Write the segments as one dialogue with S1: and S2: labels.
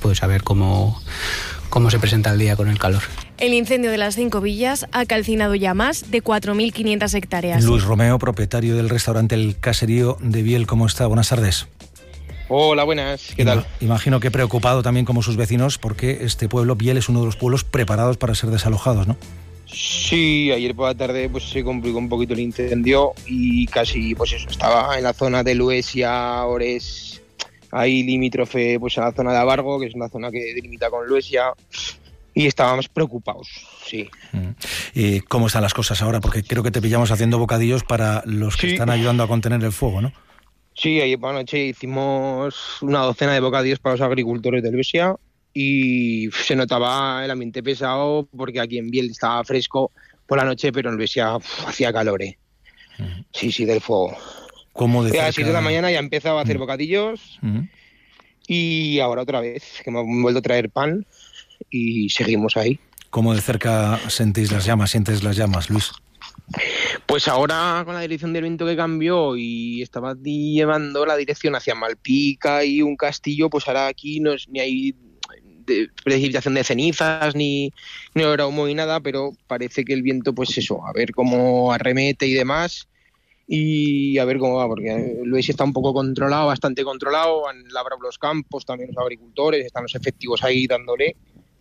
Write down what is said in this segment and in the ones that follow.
S1: pues a ver cómo se presenta el día con el calor.
S2: El incendio de las 5 villas ha calcinado ya más de 4.500 hectáreas.
S3: Luis Romeo, propietario del restaurante El Caserío de Biel, ¿cómo está? Buenas tardes.
S4: Hola, buenas, ¿qué tal?
S3: Imagino que preocupado también como sus vecinos, porque este pueblo, Biel, es uno de los pueblos preparados para ser desalojados, ¿no?
S4: Sí, ayer por la tarde pues se complicó un poquito el incendio y casi pues eso, estaba en la zona de Luesia, Ores, ahí limítrofe pues a la zona de Abargo, que es una zona que delimita con Luesia, y estábamos preocupados, sí.
S3: ¿Y cómo están las cosas ahora? Porque creo que te pillamos haciendo bocadillos para los que están ayudando a contener el fuego, ¿no?
S4: Sí, ayer por la noche hicimos una docena de bocadillos para los agricultores de Luesia y se notaba el ambiente pesado porque aquí en Biel estaba fresco por la noche, pero en Luesia hacía calor, ¿eh? Sí, del fuego.
S3: ¿Cómo de
S4: cerca? A
S3: cerca?
S4: las 6 de la mañana ya empezaba a hacer bocadillos y ahora otra vez, que me han vuelto a traer pan y seguimos ahí.
S3: ¿Cómo de cerca sientes las llamas, Luis?
S4: Pues ahora con la dirección del viento que cambió y estaba llevando la dirección hacia Malpica y un castillo, pues ahora aquí no es ni hay precipitación de cenizas ni ahora humo ni nada, pero parece que el viento pues eso, a ver cómo arremete y demás y a ver cómo va, porque Luis está un poco controlado, bastante controlado, han labrado los campos, también los agricultores, están los efectivos ahí dándole.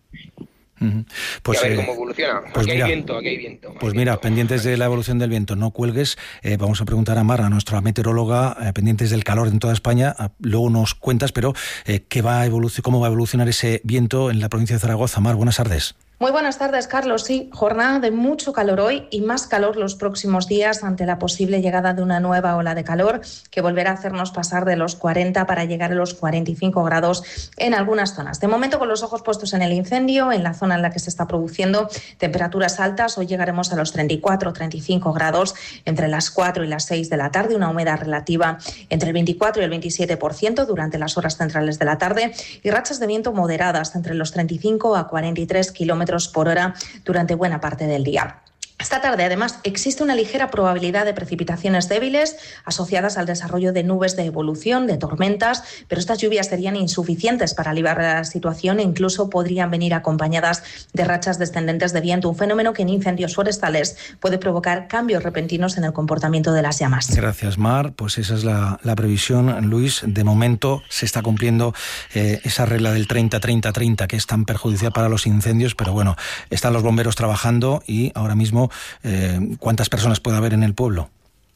S3: Pues,
S4: y a ver cómo evoluciona.
S3: Pues
S4: aquí
S3: mira,
S4: hay viento, aquí hay viento.
S3: Pues mira, pendientes de la evolución del viento, no cuelgues. Vamos a preguntar a Mar, a nuestra meteoróloga, pendientes del calor en toda España. Luego nos cuentas, pero ¿cómo va a evolucionar ese viento en la provincia de Zaragoza? Mar, buenas tardes.
S5: Muy buenas tardes, Carlos. Sí, jornada de mucho calor hoy y más calor los próximos días ante la posible llegada de una nueva ola de calor que volverá a hacernos pasar de los 40 para llegar a los 45 grados en algunas zonas. De momento, con los ojos puestos en el incendio, en la zona en la que se está produciendo temperaturas altas, hoy llegaremos a los 34 o 35 grados entre las 4 y las 6 de la tarde, una humedad relativa entre el 24 y el 27% durante las horas centrales de la tarde y rachas de viento moderadas entre los 35 a 43 kilómetros por hora durante buena parte del día. Esta tarde, además, existe una ligera probabilidad de precipitaciones débiles asociadas al desarrollo de nubes de evolución, de tormentas, pero estas lluvias serían insuficientes para aliviar la situación e incluso podrían venir acompañadas de rachas descendentes de viento, un fenómeno que en incendios forestales puede provocar cambios repentinos en el comportamiento de las llamas.
S3: Gracias, Mar. Pues esa es la previsión, Luis. De momento se está cumpliendo esa regla del 30-30-30 que es tan perjudicial para los incendios, pero bueno, están los bomberos trabajando y ahora mismo ¿cuántas personas puede haber en el pueblo?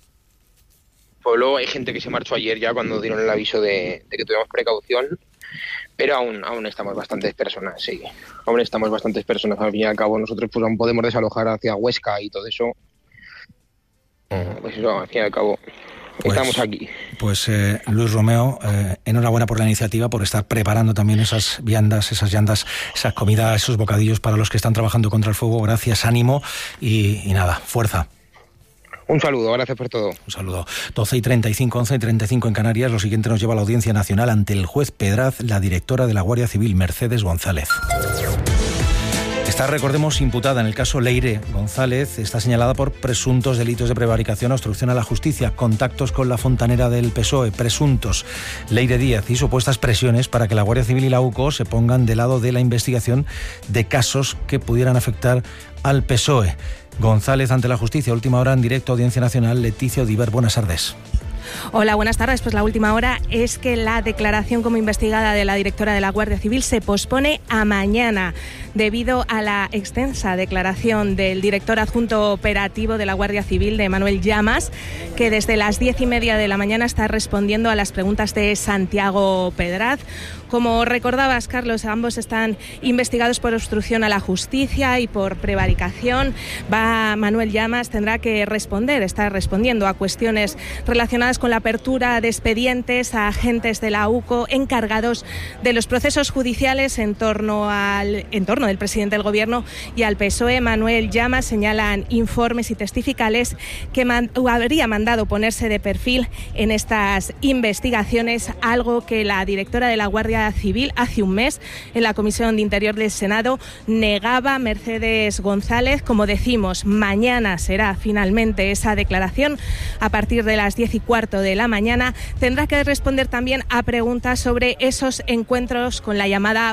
S4: Pueblo hay gente que se marchó ayer ya cuando dieron el aviso de que tuviéramos precaución, pero aún estamos bastantes personas, sí. Aún estamos bastantes personas, al fin y al cabo nosotros pues aún podemos desalojar hacia Huesca y todo eso. Pues eso, al fin y al cabo estamos aquí.
S3: Pues Luis Romeo, enhorabuena por la iniciativa, por estar preparando también esas viandas, esas comidas, esos bocadillos para los que están trabajando contra el fuego. Gracias, ánimo y nada, fuerza.
S4: Un saludo, gracias por todo.
S3: Un saludo. 12:35, 11:35 en Canarias. Lo siguiente nos lleva a la Audiencia Nacional ante el juez Pedraz, la directora de la Guardia Civil, Mercedes González. Está, recordemos, imputada en el caso Leire González. Está señalada por presuntos delitos de prevaricación, obstrucción a la justicia, contactos con la fontanera del PSOE, presuntos Leire Díaz y supuestas presiones para que la Guardia Civil y la UCO se pongan del lado de la investigación de casos que pudieran afectar al PSOE. González ante la justicia. Última hora en directo, Audiencia Nacional. Leticia Odiver, buenas tardes.
S2: Hola, buenas tardes. Pues la última hora es que la declaración como investigada de la directora de la Guardia Civil se pospone a mañana debido a la extensa declaración del director adjunto operativo de la Guardia Civil, de Manuel Llamas, que desde las 10:30 de la mañana está respondiendo a las preguntas de Santiago Pedraz. Como recordabas, Carlos, ambos están investigados por obstrucción a la justicia y por prevaricación. Manuel Llamas tendrá que está respondiendo a cuestiones relacionadas con la apertura de expedientes a agentes de la UCO encargados de los procesos judiciales en torno del presidente del Gobierno y al PSOE. Manuel Llamas señalan informes y testificales que habría mandado ponerse de perfil en estas investigaciones, algo que la directora de la Guardia Civil hace un mes en la Comisión de Interior del Senado negaba. Mercedes González, como decimos, mañana será finalmente esa declaración a partir de las 10:15 de la mañana. Tendrá que responder también a preguntas sobre esos encuentros con la llamada